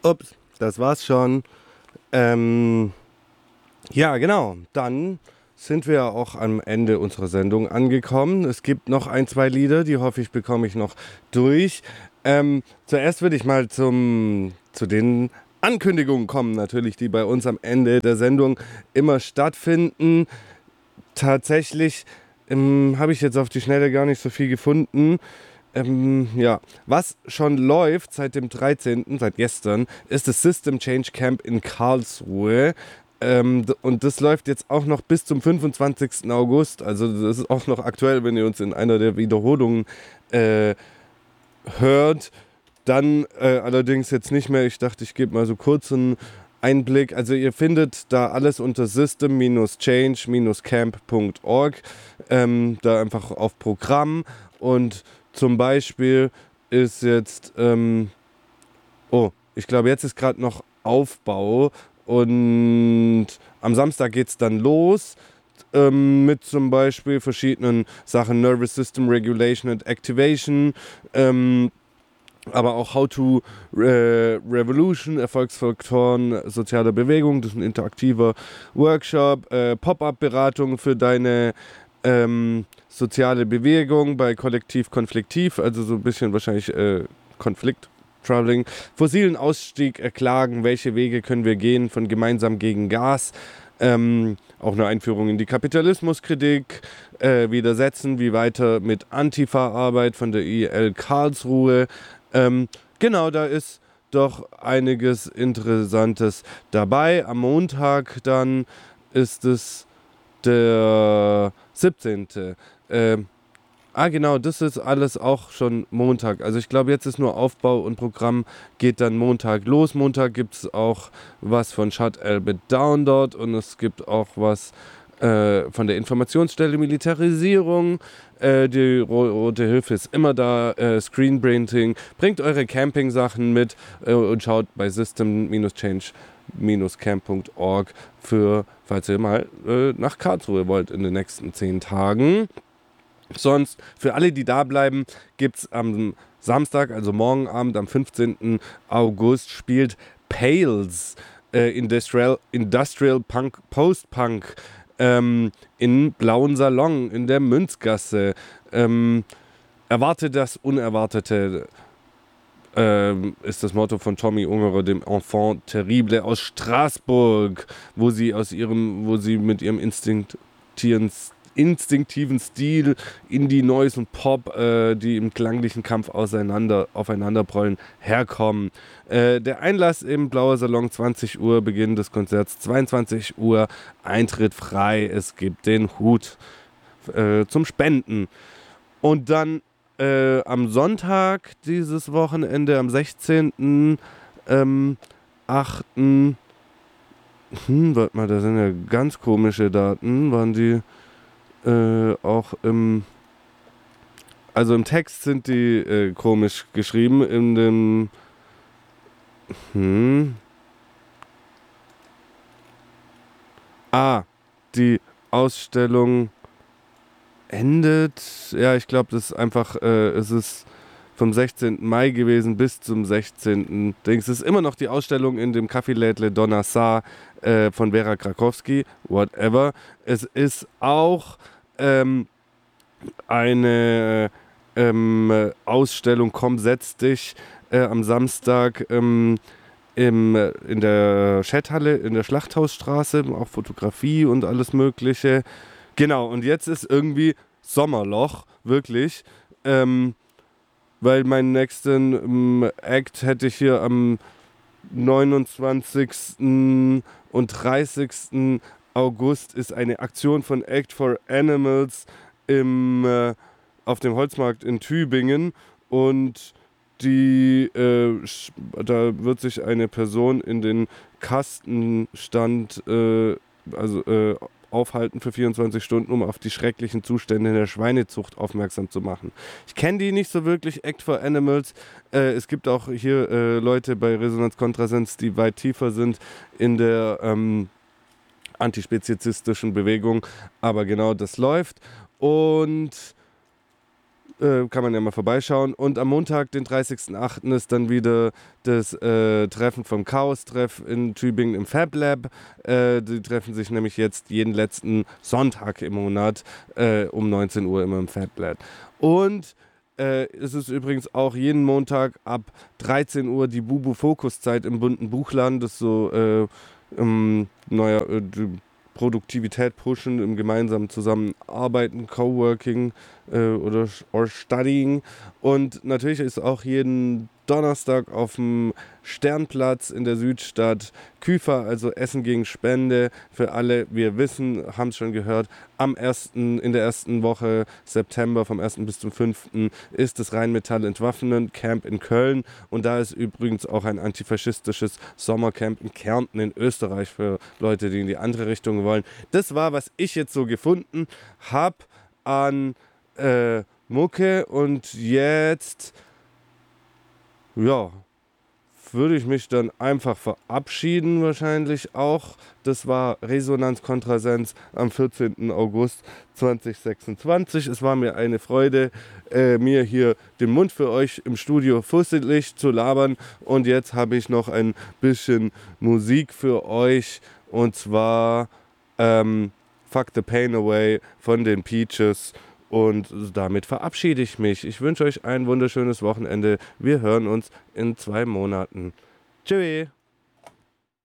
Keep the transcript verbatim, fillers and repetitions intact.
Ups, das war's schon. Ähm, ja, genau. Dann sind wir auch am Ende unserer Sendung angekommen. Es gibt noch ein, zwei Lieder, die hoffe ich, bekomme ich noch durch. Ähm, zuerst würde ich mal zum, zu den Ankündigungen kommen, natürlich, die bei uns am Ende der Sendung immer stattfinden. Tatsächlich ähm, habe ich jetzt auf die Schnelle gar nicht so viel gefunden. Ähm, ja, was schon läuft seit dem dreizehnten, seit gestern, ist das System Change Camp in Karlsruhe. Ähm, d- und das läuft jetzt auch noch bis zum fünfundzwanzigsten August. Also das ist auch noch aktuell, wenn ihr uns in einer der Wiederholungen äh, hört. Dann äh, allerdings jetzt nicht mehr. Ich dachte, ich gebe mal so kurz einen Einblick. Also ihr findet da alles unter system change camp punkt org. Ähm, da einfach auf Programm. Und zum Beispiel ist jetzt, ähm, oh, ich glaube, jetzt ist gerade noch Aufbau. Und am Samstag geht es dann los. Ähm, mit zum Beispiel verschiedenen Sachen, Nervous System Regulation and Activation. Ähm, aber auch How to äh, Revolution, Erfolgsfaktoren sozialer Bewegung, das ist ein interaktiver Workshop, äh, Pop-up-Beratung für deine ähm, soziale Bewegung bei Kollektiv Konfliktiv, also so ein bisschen wahrscheinlich äh, Konflikt. Traveling, fossilen Ausstieg erklagen, welche Wege können wir gehen von gemeinsam gegen Gas, ähm, auch eine Einführung in die Kapitalismuskritik, äh, widersetzen, wie weiter mit Antifa-Arbeit von der I L Karlsruhe. Ähm, genau, da ist doch einiges Interessantes dabei. Am Montag dann ist es der siebzehnte. Ähm, ah, genau, das ist alles auch schon Montag. Also ich glaube, jetzt ist nur Aufbau und Programm geht dann Montag los. Montag gibt es auch was von Shut Elbe Down dort und es gibt auch was äh, von der Informationsstelle Militarisierung. Äh, die Ro- Rote Hilfe ist immer da. Äh, Screenprinting. Bringt eure Camping-Sachen mit äh, und schaut bei system change camp punkt org für, falls ihr mal äh, nach Karlsruhe wollt in den nächsten zehn Tagen. Sonst, für alle, die da bleiben, gibt es am Samstag, also morgen Abend, am fünfzehnten August, spielt Pales äh, Industrial, Industrial Punk, Post-Punk ähm, in Blauen Salon in der Münzgasse. Ähm, erwarte das Unerwartete. Ähm, ist das Motto von Tommy Ungerer, dem Enfant Terrible aus Straßburg, wo sie aus ihrem, wo sie mit ihrem instinktiven instinktiven Stil, Indie, Noise und Pop, äh, die im klanglichen Kampf auseinander, aufeinanderprallen, herkommen. Äh, der Einlass im Blauer Salon, zwanzig Uhr, Beginn des Konzerts, zweiundzwanzig Uhr, Eintritt frei, es gibt den Hut äh, zum Spenden. Und dann äh, am Sonntag dieses Wochenende, am sechzehnten Ähm, achten Hm, warte mal, da sind ja ganz komische Daten, waren die äh, auch im, also im Text sind die äh, komisch geschrieben, in dem, hm, ah, die Ausstellung endet, ja, ich glaube, das ist einfach, äh, es ist vom sechzehnten Mai gewesen bis zum sechzehnten Dings. Es ist immer noch die Ausstellung in dem Café-Lädle Donna Sa äh, von Vera Krakowski, whatever. Es ist auch ähm, eine ähm, Ausstellung Komm, setz dich äh, am Samstag ähm, im, in der Schetthalle, in der Schlachthausstraße, auch Fotografie und alles Mögliche. Genau, und jetzt ist irgendwie Sommerloch, wirklich. Ähm, weil meinen nächsten ähm, Act hätte ich hier am neunundzwanzigsten und dreißigsten August ist eine Aktion von Act for Animals im, äh, auf dem Holzmarkt in Tübingen und die, äh, da wird sich eine Person in den Kastenstand äh, also, äh, aufhalten für vierundzwanzig Stunden, um auf die schrecklichen Zustände in der Schweinezucht aufmerksam zu machen. Ich kenne die nicht so wirklich, Act for Animals. Äh, es gibt auch hier äh, Leute bei Resonanz Kontrasens, die weit tiefer sind in der ähm, antispezizistischen Bewegung. Aber genau das läuft. Und Äh, kann man ja mal vorbeischauen. Und am Montag, den dreißigsten achten ist dann wieder das äh, Treffen vom Chaos-Treff in Tübingen im Fab Lab. Äh, die treffen sich nämlich jetzt jeden letzten Sonntag im Monat äh, um neunzehn Uhr immer im Fab Lab. Und äh, es ist übrigens auch jeden Montag ab dreizehn Uhr die Bubu-Fokus-Zeit im bunten Buchladen. Das ist so äh, ähm, neuer äh, Produktivität pushen, im gemeinsamen Zusammenarbeiten, Coworking äh, oder or Studying. Und natürlich ist auch jeden Donnerstag auf dem Sternplatz in der Südstadt Küfer, also Essen gegen Spende für alle. Wir wissen, haben es schon gehört, am ersten, in der ersten Woche September, vom ersten bis zum fünften ist das Rheinmetall Entwaffnen Camp in Köln. Und da ist übrigens auch ein antifaschistisches Sommercamp in Kärnten in Österreich für Leute, die in die andere Richtung wollen. Das war, was ich jetzt so gefunden habe an äh, Mucke. Und jetzt, ja, würde ich mich dann einfach verabschieden wahrscheinlich auch. Das war Resonanz Kontrasens am vierzehnten August zweitausendsechsundzwanzig. Es war mir eine Freude, äh, mir hier den Mund für euch im Studio fusselig zu labern. Und jetzt habe ich noch ein bisschen Musik für euch. Und zwar ähm, Fuck the Pain Away von den Peaches. Und damit verabschiede ich mich. Ich wünsche euch ein wunderschönes Wochenende. Wir hören uns in zwei Monaten. Tschüss.